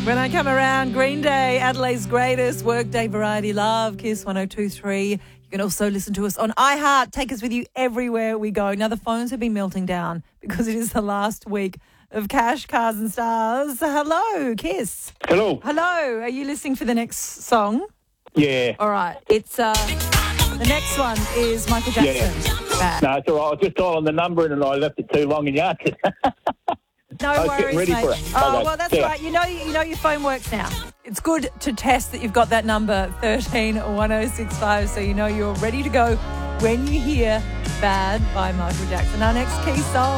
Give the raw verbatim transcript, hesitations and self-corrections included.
When I come around, Green Day, Adelaide's greatest workday variety love, Kiss one oh two point three. You can also listen to us on iHeart. Take us with you everywhere we go. Now, the phones have been melting down because it is the last week of Cash, Cars and Stars. Hello, Kiss. Hello. Hello. Are you listening for the next song? Yeah. All right. It's uh, the next one is Michael Jackson. Bad. No, it's all right. I was just dialing the number and I left it too long and you answered. No I was worries, getting ready mate. for it. Oh, Okay. well, that's Yeah. right. You know, you know your phone works now. It's good to test that you've got that number, thirteen one oh six five, so you know you're ready to go when you hear Bad by Michael Jackson. Our next key song.